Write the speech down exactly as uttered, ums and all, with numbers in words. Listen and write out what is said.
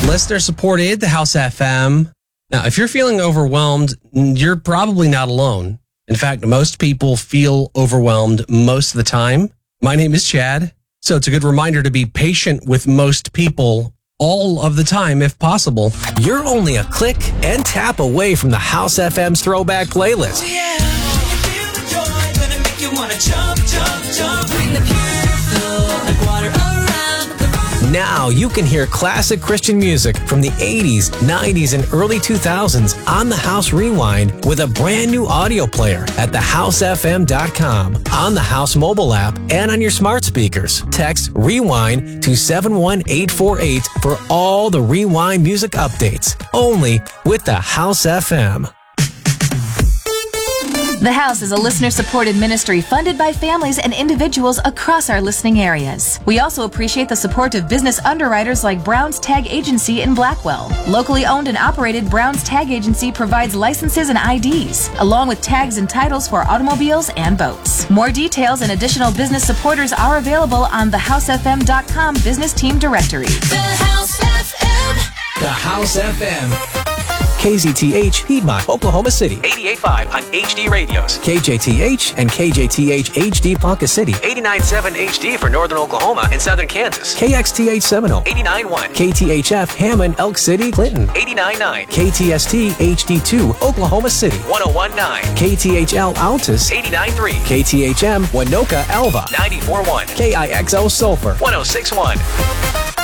Listener supported, the House F M. Now, if you're feeling overwhelmed, you're probably not alone. In fact, most people feel overwhelmed most of the time. My name is Chad, so it's a good reminder to be patient with most people all of the time, if possible. You're only a click and tap away from the House F M's throwback playlist. Yeah, you feel the joy, gonna make you wanna jump, jump, jump. Bring the pure flow like water around the room. Now you can hear classic Christian music from the eighties, nineties, and early two thousands on the House Rewind with a brand new audio player at the house f m dot com, on the House mobile app, and on your smart speakers. Text REWIND to seven one eight four eight for all the Rewind music updates. Only with the House F M. The House is a listener-supported ministry funded by families and individuals across our listening areas. We also appreciate the support of business underwriters like Brown's Tag Agency in Blackwell. Locally owned and operated, Brown's Tag Agency provides licenses and I Ds, along with tags and titles for automobiles and boats. More details and additional business supporters are available on the house f m dot com business team directory. The House F M. The House F M. K Z T H, Piedmont, Oklahoma City, eighty-eight point five on H D radios. K J T H and K J T H H D Ponca City, eighty-nine point seven H D for northern Oklahoma and southern Kansas. K X T H Seminole, eighty-nine point one. K T H F, Hammond, Elk City, Clinton, eighty-nine point nine. K T S T H D two, Oklahoma City, one oh one point nine. K T H L, Altus, eighty-nine point three. K T H M, Winoka, Alva, ninety-four point one. K I X O, Sulphur, one oh six point one.